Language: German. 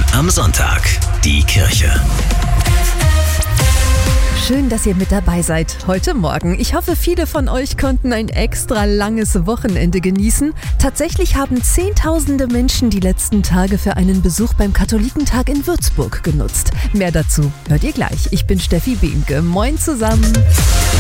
Menschen am Sonntag. Die Kirche. Schön, dass ihr mit dabei seid heute Morgen. Ich hoffe, viele von euch konnten ein extra langes Wochenende genießen. Tatsächlich haben Zehntausende Menschen die letzten Tage für einen Besuch beim Katholikentag in Würzburg genutzt. Mehr dazu hört ihr gleich. Ich bin Steffi Behnke. Moin zusammen.